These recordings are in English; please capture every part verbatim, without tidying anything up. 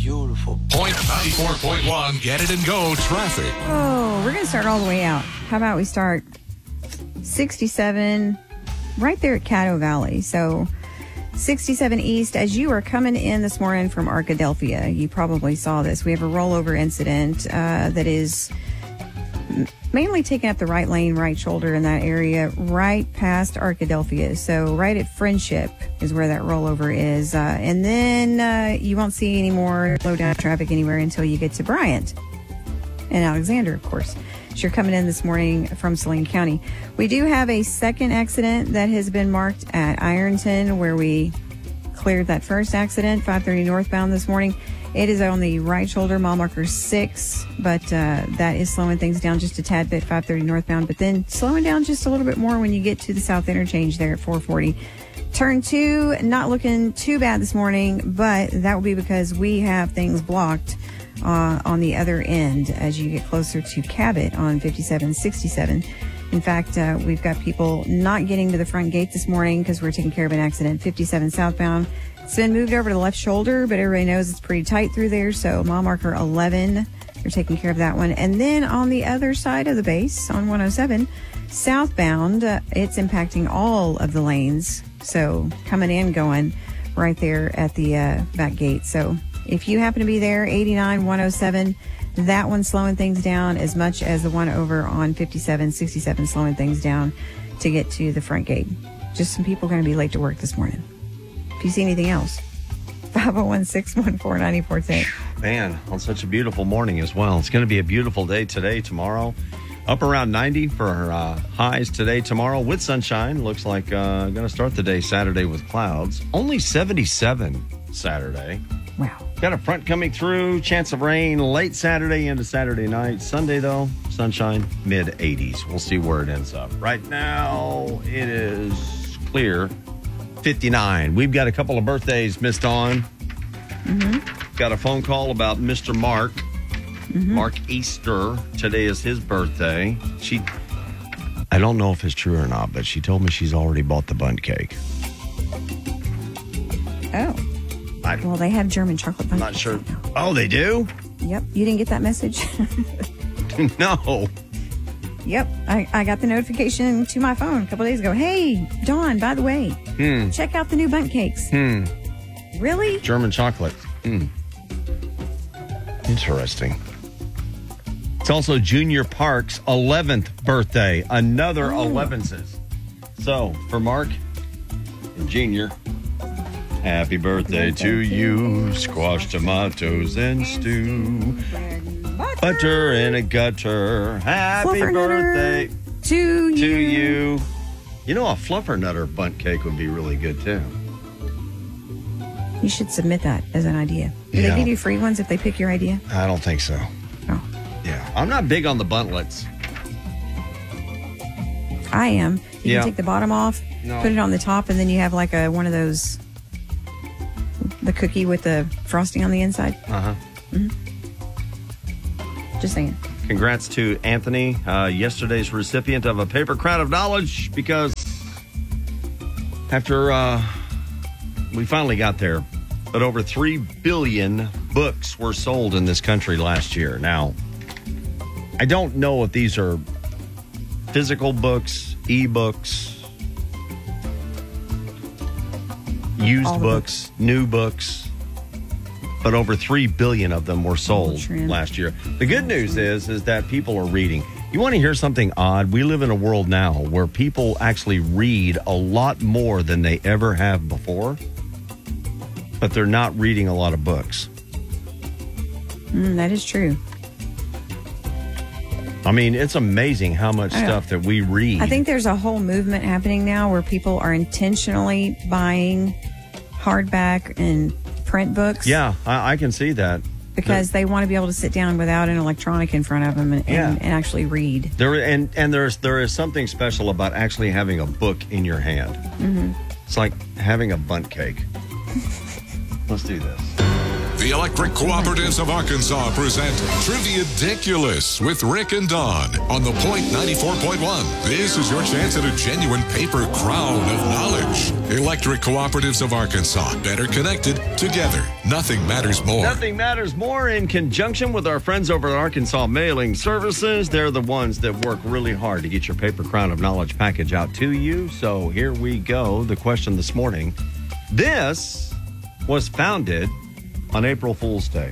beautiful. Point ninety-four point one, get it and go traffic. Oh, we're going to start all the way out. How about we start sixty-seven right there at Caddo Valley. So sixty-seven East, as you are coming in this morning from Arkadelphia, you probably saw this. We have a rollover incident uh, that is mainly taking up the right lane, right shoulder in that area, right past Arkadelphia. So right at Friendship is where that rollover is. Uh, and then uh, you won't see any more slow down traffic anywhere until you get to Bryant and Alexander, of course. So you're coming in this morning from Saline County. We do have a second accident that has been marked at Ironton, where we cleared that first accident, five thirty northbound this morning. It is on the right shoulder, mile marker six, but uh, that is slowing things down just a tad bit, five thirty northbound, but then slowing down just a little bit more when you get to the south interchange there at four forty. Turn two, not looking too bad this morning, but that will be because we have things blocked uh, on the other end as you get closer to Cabot on fifty-seven sixty-seven. In fact, uh, we've got people not getting to the front gate this morning because we're taking care of an accident. fifty-seven southbound. It's been moved over to the left shoulder, but everybody knows it's pretty tight through there. So mile marker eleven, you're taking care of that one. And then on the other side of the base on one oh seven, southbound, uh, it's impacting all of the lanes. So coming in, going right there at the uh, back gate. So if you happen to be there, eighty-nine, one oh seven, that one's slowing things down as much as the one over on fifty-seven sixty-seven slowing things down to get to the front gate. Just some people going to be late to work this morning. If you see anything else, five oh one, six one four, nine four one zero. Man, on such a beautiful morning as well. It's going to be a beautiful day today, tomorrow. Up around ninety for uh, highs today, tomorrow with sunshine. Looks like uh, going to start the day Saturday with clouds. Only seventy-seven Saturday. Wow. Got a front coming through. Chance of rain late Saturday into Saturday night. Sunday, though, sunshine, mid eighties. We'll see where it ends up. Right now, it is clear. fifty-nine. We've got a couple of birthdays missed on. Mm-hmm. Got a phone call about Mister Mark. Mm-hmm. Mark Easter. Today is his birthday. She, I don't know if it's true or not, but she told me she's already bought the bundt cake. Oh. I, well, they have German chocolate bundt I'm not cakes sure. right now. Oh, they do? Yep. You didn't get that message? No. Yep. I, I got the notification to my phone a couple days ago. Hey, Dawn, by the way, Hmm. check out the new bundt cakes. Hmm. Really? German chocolate. Hmm. Interesting. It's also Junior Park's eleventh birthday. Another Oh. elevenses. So, for Mark and Junior, happy birthday to you. Squash, tomatoes, and stew. Butter in a gutter. Happy Fluffernutter birthday to you. to you. You know, a fluffernutter bundt cake would be really good, too. You should submit that as an idea. Do Yeah. they give you free ones if they pick your idea? I don't think so. Oh, Yeah. I'm not big on the buntlets. I am. You Yeah. can take the bottom off, No. put it on the top, and then you have like a one of those, the cookie with the frosting on the inside. Uh-huh. Just saying. Congrats to Anthony, uh, yesterday's recipient of a paper crown of knowledge, because after uh, we finally got there, but over three billion books were sold in this country last year. Now, I don't know if these are physical books, e-books, used All the books, new books. But over three billion of them were sold trend. last year. The good news is, is that people are reading. You want to hear something odd? We live in a world now where people actually read a lot more than they ever have before, but they're not reading a lot of books. Mm, that is true. I mean, it's amazing how much I know. stuff that we read. I think there's a whole movement happening now where people are intentionally buying hardback and print books. Yeah, I, I can see that. Because they want to be able to sit down without an electronic in front of them and, and, Yeah. and actually read. There and and there's there is something special about actually having a book in your hand. Mm-hmm. It's like having a bundt cake. Let's do this. The Electric Cooperatives of Arkansas present Trivia-diculous with Rick and Dawn on the Point ninety-four point one. This is your chance at a genuine paper crown of knowledge. Electric Cooperatives of Arkansas. Better connected together. Nothing matters more. Nothing matters more in conjunction with our friends over at Arkansas Mailing Services. They're the ones that work really hard to get your paper crown of knowledge package out to you. So here we go. The question this morning. This was founded on April Fool's Day.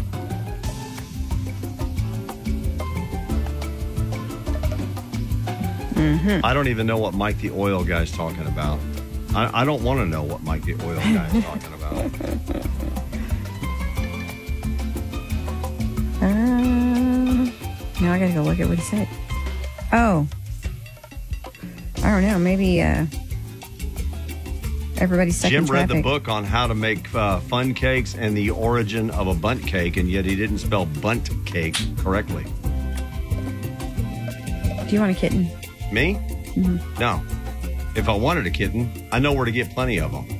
Mm-hmm. I don't even know what Mike the Oil Guy's talking about. I, I don't want to know what Mike the Oil Guy is talking about. Uh, now I gotta go look at what he said. Oh. I don't know. Maybe uh, everybody's stuck Jim in traffic. read the book on how to make uh, fun cakes and the origin of a bunt cake, and yet he didn't spell bunt cake correctly. Do you want a kitten? Me? Mm-hmm. No. If I wanted a kitten, I know where to get plenty of them.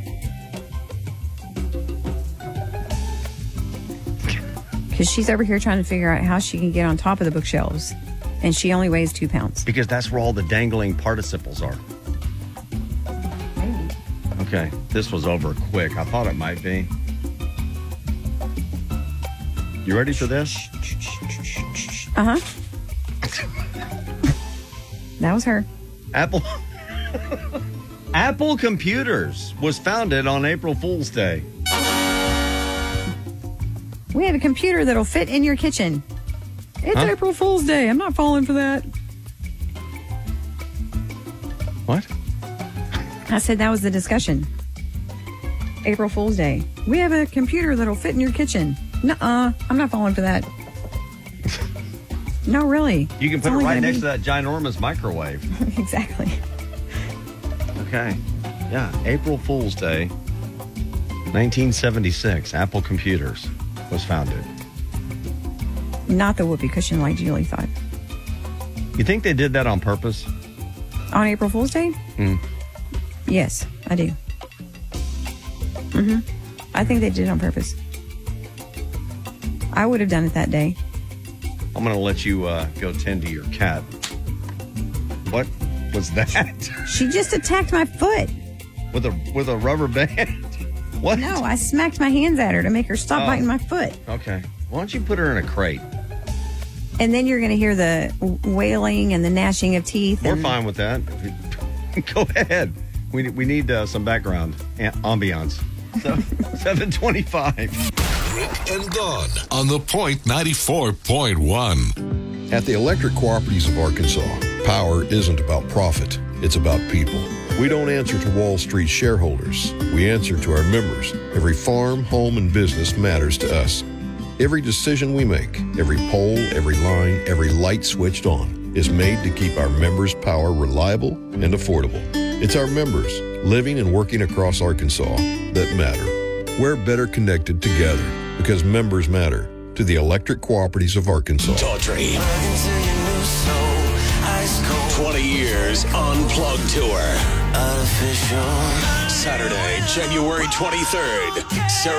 Because she's over here trying to figure out how she can get on top of the bookshelves. And she only weighs two pounds. Because that's where all the dangling participles are. Maybe. Okay, this was over quick. I thought it might be. You ready for this? Uh-huh. That was her. Apple... Apple Computers was founded on April Fool's Day. We have a computer that'll fit in your kitchen. It's Huh? April Fool's Day. I'm not falling for that. What? I said that was the discussion. April Fool's Day. We have a computer that'll fit in your kitchen. Nuh-uh. I'm not falling for that. No, really. You can It's put it only right gonna next be- to that ginormous microwave. Exactly. Okay. Yeah, April Fool's Day, nineteen seventy-six, Apple Computers was founded. Not the whoopee cushion like Julie thought. You think they did that on purpose? On April Fool's Day? Mm. Yes, I do. Mm-hmm. I think they did it on purpose. I would have done it that day. I'm going to let you uh, go tend to your cat. What was that? She just attacked my foot. with a with a rubber band? What? No, I smacked my hands at her to make her stop Oh. biting my foot. Okay. Why don't you put her in a crate? And then you're going to hear the wailing and the gnashing of teeth. We're and fine with that. Go ahead. We we need uh, some background am- ambiance. So seven twenty-five. Rick and Dawn on the Point ninety-four point one. At the Electric Cooperatives of Arkansas, power isn't about profit, it's about people. We don't answer to Wall Street shareholders. We answer to our members. Every farm, home, and business matters to us. Every decision we make, every pole, every line, every light switched on is made to keep our members' power reliable and affordable. It's our members, living and working across Arkansas, that matter. We're better connected together because members matter. To the Electric Cooperatives of Arkansas. Daughtry. twenty years Unplugged Tour. Saturday, January twenty-third.